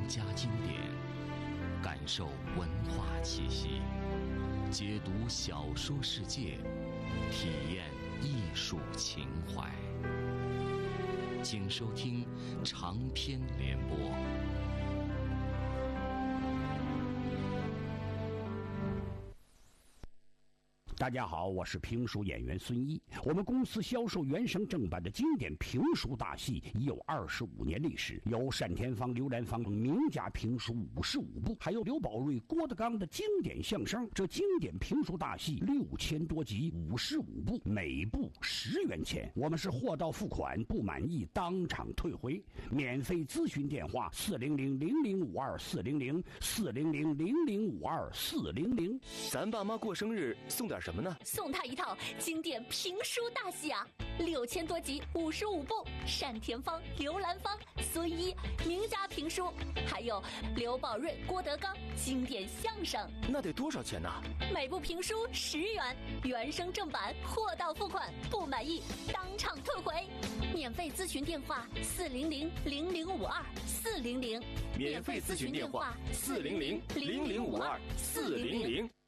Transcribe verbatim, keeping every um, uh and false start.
家经典，感受文化气息，解读小说世界，体验艺术情怀。请收听长篇联播。 大家好，我是评书演员孙一。我们公司销售原声正版的经典评书大戏已有二十五年历史，有单田芳、刘兰芳名家评书五十五部，还有刘宝瑞、郭德纲的经典相声。这经典评书大戏六千多集，五十五部，每部十元钱。我们是货到付款，不满意当场退回。免费咨询电话：四零零零零五二四零零四零零零零五二四零零。 咱爸妈过生日送点什么呢？ 送他一套经典评书大戏啊，六千多集，五十五部，单田芳、刘兰芳、孙一名家评书，还有刘宝瑞、郭德纲经典相声。 那得多少钱呢？ 每部评书十元，原声正版，货到付款，不满意当场退回。免费咨询电话：四零零零零五二四零零。 免费咨询电话：四零零零零五二四零零。